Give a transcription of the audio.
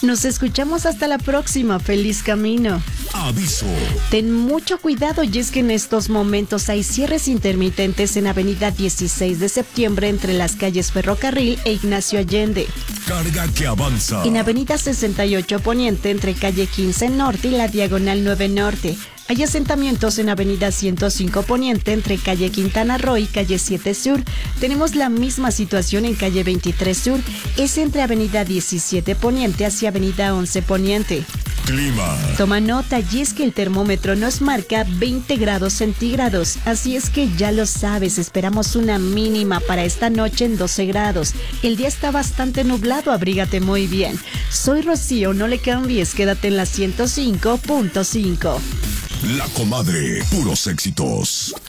Nos escuchamos hasta la próxima. Feliz camino. Aviso. Ten mucho cuidado y es que en estos momentos hay cierres intermitentes en Avenida 16 de Septiembre entre las calles Ferrocarril e Ignacio Allende. Carga que avanza. En Avenida 68 Poniente entre calle 15 Norte y la Diagonal 9 Norte. Hay asentamientos en Avenida 105 Poniente entre calle Quintana Roo y calle 7 Sur. Tenemos la misma situación en calle 23 Sur. Es entre Avenida 17 Poniente hacia Avenida 11 Poniente. Clima. Toma nota y es que el termómetro nos marca 20 grados centígrados. Así es que ya lo sabes, esperamos una mínima para esta noche en 12 grados. El día está bastante nublado, abrígate muy bien. Soy Rocío, no le cambies, quédate en la 105.5. La Comadre, puros éxitos.